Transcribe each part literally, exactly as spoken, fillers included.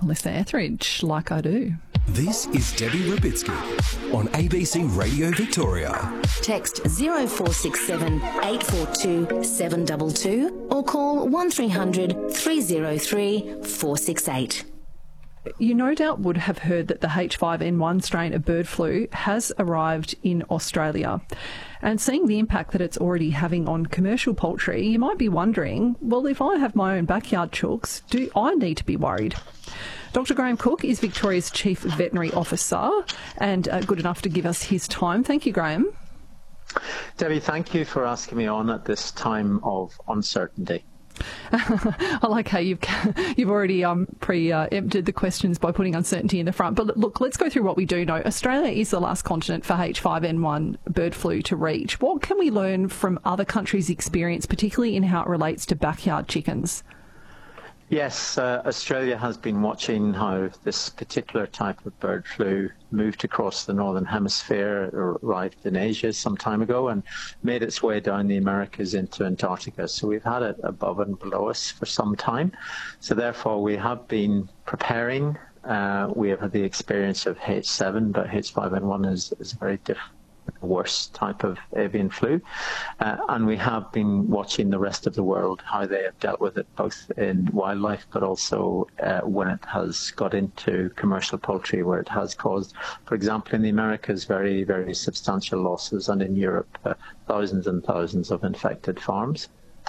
Melissa Etheridge, like I do. This is Debbie Rubitsky on A B C Radio Victoria. Text zero four six seven eight four two seven two two or call one three hundred three oh three four six eight. You no doubt would have heard that the H five N one strain of bird flu has arrived in Australia. And seeing the impact that it's already having on commercial poultry, you might be wondering, well, if I have my own backyard chooks, do I need to be worried? Doctor Graham Cook is Victoria's Chief Veterinary Officer and uh, good enough to give us his time. Thank you, Graham. Debbie, thank you for asking me on at this time of uncertainty. I like how you've you've already um, pre-empted the questions by putting uncertainty in the front. But look, let's go through what we do know. Australia is the last continent for H five N one bird flu to reach. What can we learn from other countries' experience, particularly in how it relates to backyard chickens? Yes, uh, Australia has been watching how this particular type of bird flu moved across the Northern Hemisphere, arrived in Asia some time ago and made its way down the Americas into Antarctica. So we've had it above and below us for some time. So therefore we have been preparing. Uh, we have had the experience of H seven, but H five N one is, is very different. Worse type of avian flu, uh, and we have been watching the rest of the world, how they have dealt with it, both in wildlife but also uh, when it has got into commercial poultry, where it has caused, for example, in the Americas, very, very substantial losses, and in Europe, uh, thousands and thousands of infected farms.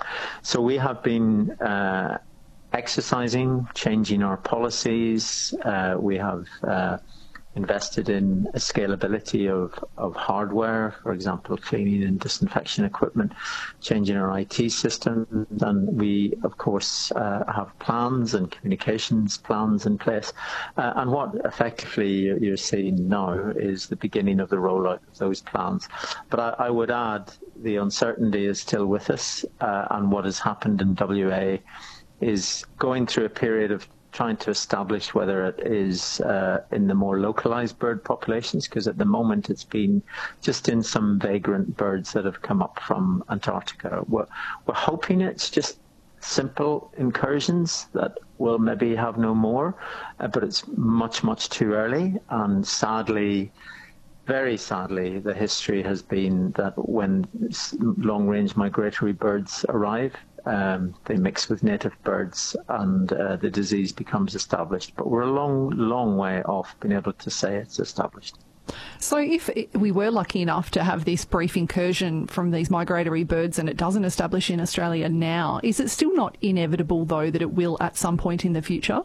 So we have been uh, exercising, changing our policies. Uh, we have uh, invested in a scalability of, of hardware, for example, cleaning and disinfection equipment, changing our I T systems, and we, of course, uh, have plans and communications plans in place. Uh, and what effectively you're seeing now is the beginning of the rollout of those plans. But I, I would add the uncertainty is still with us, uh, and what has happened in W A is going through a period of trying to establish whether it is uh, in the more localized bird populations, because at the moment it's been just in some vagrant birds that have come up from Antarctica. We're, we're hoping it's just simple incursions that will maybe have no more, uh, but it's much, much too early. And sadly, very sadly, the history has been that when long-range migratory birds arrive, Um, they mix with native birds and uh, the disease becomes established. But we're a long, long way off being able to say it's established. So if we were lucky enough to have this brief incursion from these migratory birds and it doesn't establish in Australia now, is it still not inevitable, though, that it will at some point in the future?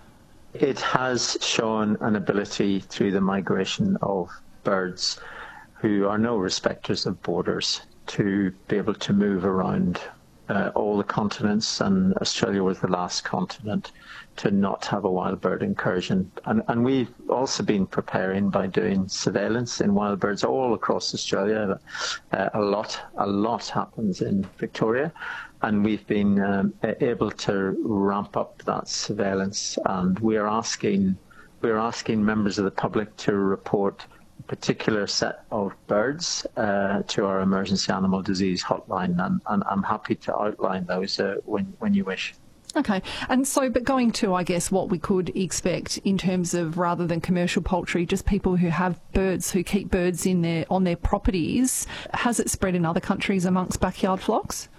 It has shown an ability through the migration of birds who are no respecters of borders to be able to move around Uh, all the continents, and Australia was the last continent to not have a wild bird incursion. And, and we've also been preparing by doing surveillance in wild birds all across Australia. Uh, a lot, a lot happens in Victoria, and we've been um, able to ramp up that surveillance. And we are asking, we are asking members of the public to report particular set of birds uh, to our emergency animal disease hotline, and, and I'm happy to outline those uh, when, when you wish. Okay, and so, but going to, I guess, what we could expect in terms of, rather than commercial poultry, just people who have birds, who keep birds in their on their properties, has it spread in other countries amongst backyard flocks?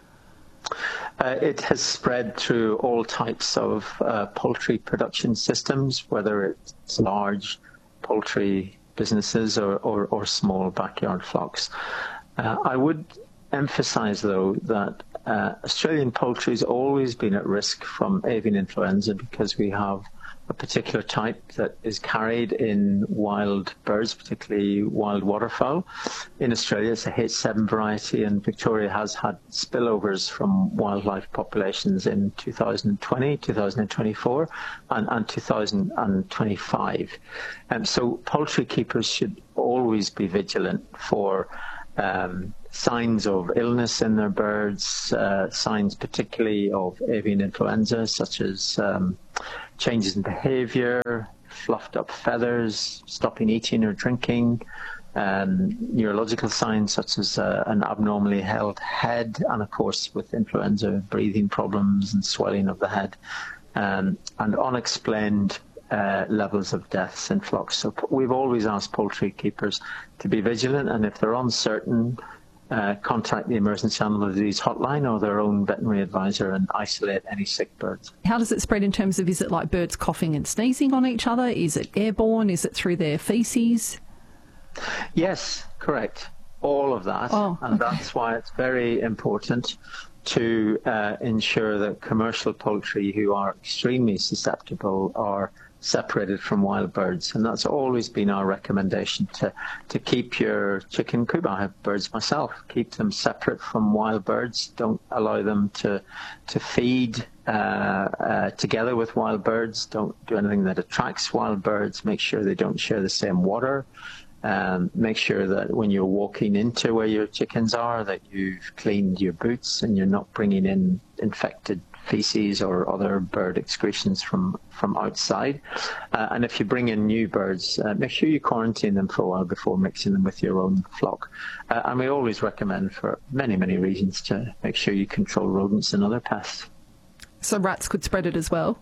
Uh, it has spread through all types of uh, poultry production systems, whether it's large poultry businesses or, or, or small backyard flocks. Uh, I would emphasize, though, that uh, Australian poultry has always been at risk from avian influenza because we have a particular type that is carried in wild birds, particularly wild waterfowl. In Australia, it's a H seven variety, and Victoria has had spillovers from wildlife populations in two thousand twenty, two thousand twenty-four, and, and two thousand twenty-five. And so poultry keepers should always be vigilant for um, signs of illness in their birds, uh, signs particularly of avian influenza, such as um, changes in behavior, fluffed up feathers, stopping eating or drinking, um, neurological signs such as uh, an abnormally held head, and of course with influenza, breathing problems and swelling of the head, um, and unexplained uh, levels of deaths in flocks. So we've always asked poultry keepers to be vigilant, and if they're uncertain, uh, contact the Emergency Animal Disease Hotline or their own veterinary advisor and isolate any sick birds. How does it spread in terms of, is it like birds coughing and sneezing on each other? Is it airborne? Is it through their faeces? Yes, correct. All of that. Oh, and okay. That's why it's very important to uh, ensure that commercial poultry who are extremely susceptible are separated from wild birds. And that's always been our recommendation, to, to keep your chicken coop. I have birds myself. Keep them separate from wild birds. Don't allow them to, to feed uh, uh, together with wild birds. Don't do anything that attracts wild birds. Make sure they don't share the same water. Um, make sure that when you're walking into where your chickens are, that you've cleaned your boots and you're not bringing in infected feces or other bird excretions from, from outside. Uh, and if you bring in new birds, uh, make sure you quarantine them for a while before mixing them with your own flock. Uh, and we always recommend, for many, many reasons, to make sure you control rodents and other pests. So rats could spread it as well?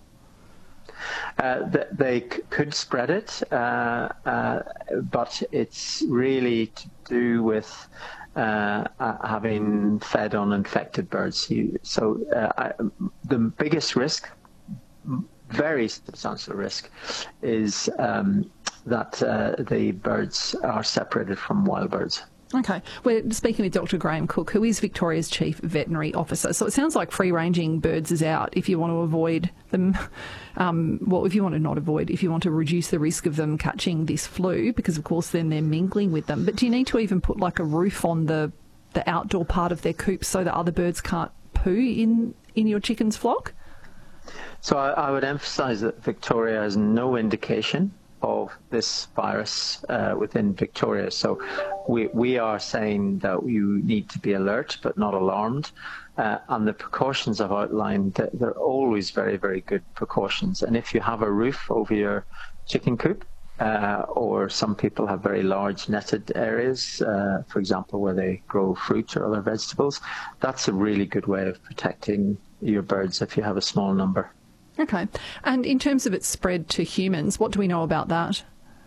Uh, th- they c- could spread it, uh, uh, but it's really to do with uh, uh, having fed on infected birds. You, so uh, I, the biggest risk, very substantial risk, is um, that uh, the birds are separated from wild birds. Okay. We're speaking with Doctor Graham Cook, who is Victoria's Chief Veterinary Officer. So it sounds like free-ranging birds is out if you want to avoid them. Um, well, if you want to not avoid, if you want to reduce the risk of them catching this flu, because, of course, then they're mingling with them. But do you need to even put, like, a roof on the, the outdoor part of their coop so that other birds can't poo in, in your chicken's flock? So I, I would emphasise that Victoria has no indication of this virus uh, within Victoria. So we, we are saying that you need to be alert but not alarmed. Uh, and the precautions I've outlined, they're always very, very good precautions. And if you have a roof over your chicken coop, uh, or some people have very large netted areas, uh, for example, where they grow fruit or other vegetables, that's a really good way of protecting your birds if you have a small number. Okay. And in terms of its spread to humans, what do we know about that?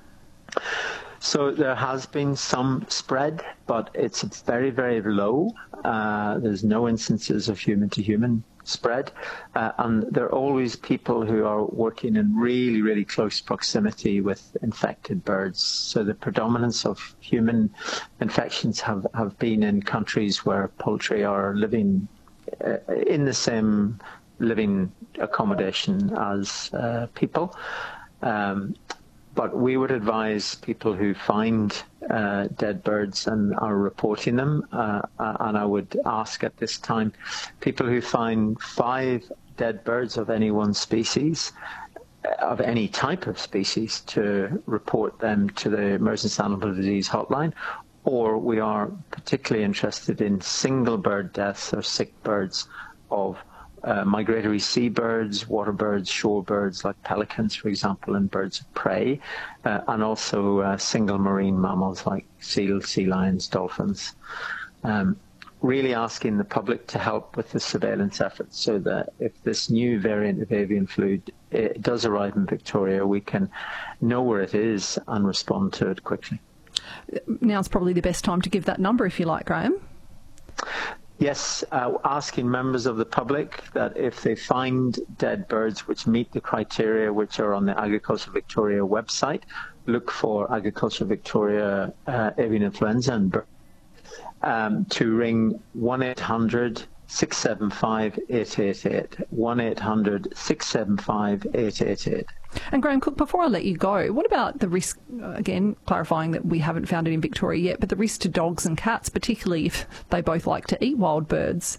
So there has been some spread, but it's very, very low. Uh, there's no instances of human-to-human spread. Uh, and there are always people who are working in really, really close proximity with infected birds. So the predominance of human infections have, have been in countries where poultry are living uh, in the same living accommodation as uh, people. Um, but we would advise people who find uh, dead birds and are reporting them, uh, and I would ask at this time, people who find five dead birds of any one species, of any type of species, to report them to the Emergency Animal Disease Hotline. Or we are particularly interested in single bird deaths or sick birds of Uh, migratory seabirds, water birds, shore birds like pelicans, for example, and birds of prey, uh, and also uh, single marine mammals like seals, sea lions, dolphins. Um, really asking the public to help with the surveillance efforts so that if this new variant of avian flu it does arrive in Victoria, we can know where it is and respond to it quickly. Now's probably the best time to give that number, if you like, Graham. Yes, uh, asking members of the public that if they find dead birds which meet the criteria which are on the Agriculture Victoria website, look for Agriculture Victoria uh, avian influenza and bird, um, to ring one eight hundred, six seven five, eight eight eight, one eight hundred, six seven five, eight eight eight. And Graham Cook, before I let you go, what about the risk, again, clarifying that we haven't found it in Victoria yet, but the risk to dogs and cats, particularly if they both like to eat wild birds?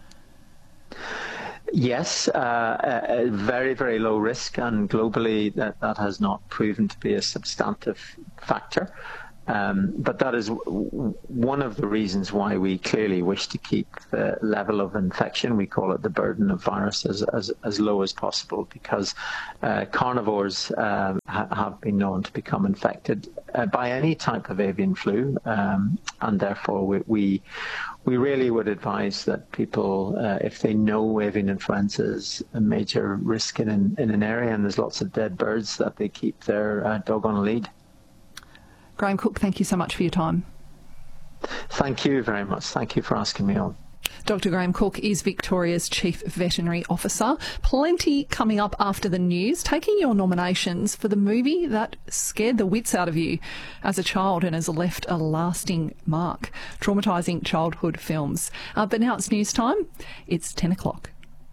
Yes, uh, a, a very, very low risk, and globally that, that has not proven to be a substantive factor. Um, but that is w- one of the reasons why we clearly wish to keep the level of infection, we call it the burden of virus, as, as, as low as possible, because uh, carnivores um, ha- have been known to become infected uh, by any type of avian flu, um, and therefore we, we we really would advise that people, uh, if they know avian influenza is a major risk in an, in an area and there's lots of dead birds, that they keep their uh, dog on a lead. Graham Cook, thank you so much for your time. Thank you very much. Thank you for asking me on. Doctor Graham Cook is Victoria's Chief Veterinary Officer. Plenty coming up after the news, taking your nominations for the movie that scared the wits out of you as a child and has left a lasting mark. Traumatising childhood films. Uh, but now it's news time. It's ten o'clock.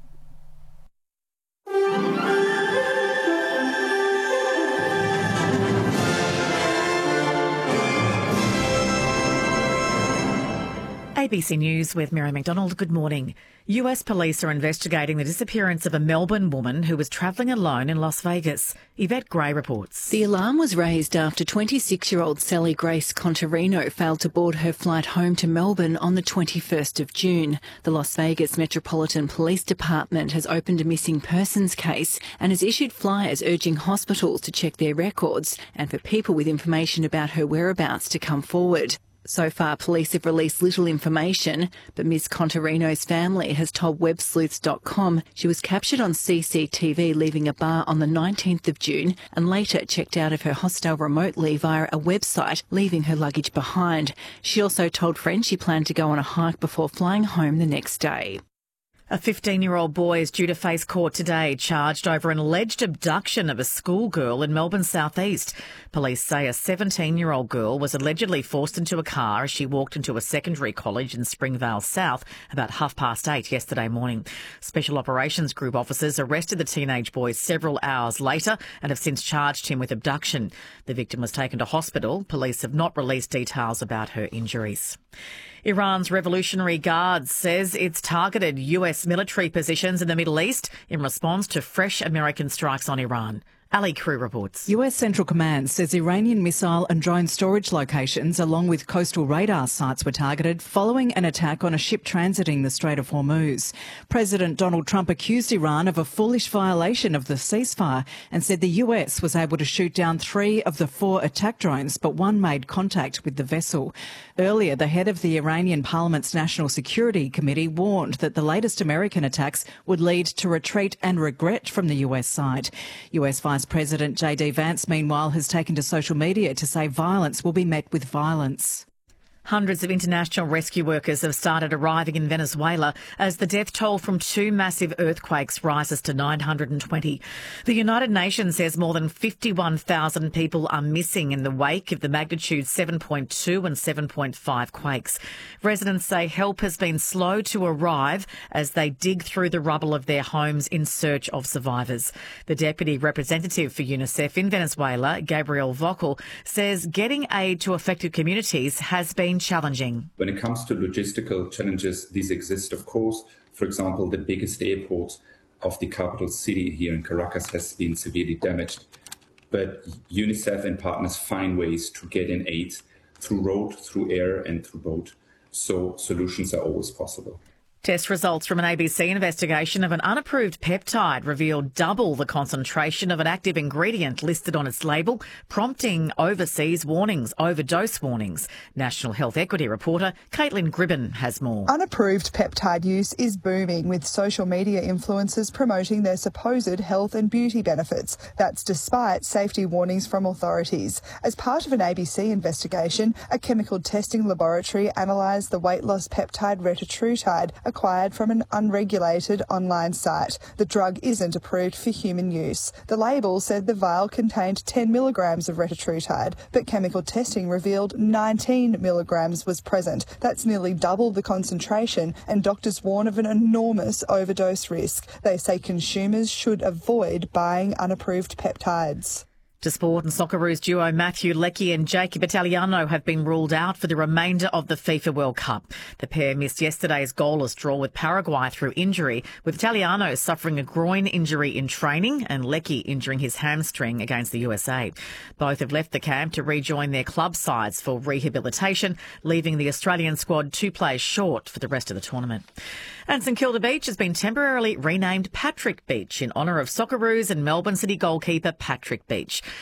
A B C News with Mary McDonald. Good morning. U S police are investigating the disappearance of a Melbourne woman who was travelling alone in Las Vegas. Yvette Gray reports. The alarm was raised after twenty-six-year-old Sally Grace Contarino failed to board her flight home to Melbourne on the twenty-first of June. The Las Vegas Metropolitan Police Department has opened a missing persons case and has issued flyers urging hospitals to check their records and for people with information about her whereabouts to come forward. So far, police have released little information, but Miss Contarino's family has told web sleuths dot com she was captured on C C T V leaving a bar on the nineteenth of June and later checked out of her hostel remotely via a website, leaving her luggage behind. She also told friends she planned to go on a hike before flying home the next day. A fifteen-year-old boy is due to face court today, charged over an alleged abduction of a schoolgirl in Melbourne's southeast. Police say a seventeen-year-old girl was allegedly forced into a car as she walked into a secondary college in Springvale South about half past eight yesterday morning. Special Operations Group officers arrested the teenage boy several hours later and have since charged him with abduction. The victim was taken to hospital. Police have not released details about her injuries. Iran's Revolutionary Guards says it's targeted U S military positions in the Middle East in response to fresh American strikes on Iran. Ali Crew reports. U S Central Command says Iranian missile and drone storage locations along with coastal radar sites were targeted following an attack on a ship transiting the Strait of Hormuz. President Donald Trump accused Iran of a foolish violation of the ceasefire and said the U S was able to shoot down three of the four attack drones, but one made contact with the vessel. Earlier, the head of the Iranian Parliament's National Security Committee warned that the latest American attacks would lead to retreat and regret from the U S side. U S Vice President J D Vance, meanwhile, has taken to social media to say violence will be met with violence. Hundreds of international rescue workers have started arriving in Venezuela as the death toll from two massive earthquakes rises to nine hundred twenty. The United Nations says more than fifty-one thousand people are missing in the wake of the magnitude seven point two and seven point five quakes. Residents say help has been slow to arrive as they dig through the rubble of their homes in search of survivors. The deputy representative for UNICEF in Venezuela, Gabriel Vocal, says getting aid to affected communities has been challenging. When it comes to logistical challenges, these exist, of course. For example, the biggest airport of the capital city here in Caracas has been severely damaged. But UNICEF and partners find ways to get in aid through road, through air and through boat. So solutions are always possible. Test results from an A B C investigation of an unapproved peptide revealed double the concentration of an active ingredient listed on its label, prompting overseas warnings, overdose warnings. National Health Equity reporter Caitlin Gribben has more. Unapproved peptide use is booming, with social media influencers promoting their supposed health and beauty benefits. That's despite safety warnings from authorities. As part of an A B C investigation, a chemical testing laboratory analysed the weight loss peptide retatrutide, acquired from an unregulated online site. The drug isn't approved for human use. The label said the vial contained ten milligrams of retatrutide, but chemical testing revealed nineteen milligrams was present. That's nearly double the concentration, and doctors warn of an enormous overdose risk. They say consumers should avoid buying unapproved peptides. To sport, and Socceroos duo Matthew Leckie and Jacob Italiano have been ruled out for the remainder of the FIFA World Cup. The pair missed yesterday's goalless draw with Paraguay through injury, with Italiano suffering a groin injury in training and Leckie injuring his hamstring against the U S A. Both have left the camp to rejoin their club sides for rehabilitation, leaving the Australian squad two players short for the rest of the tournament. And St Kilda Beach has been temporarily renamed Patrick Beach in honour of Socceroos and Melbourne City goalkeeper Patrick Beach.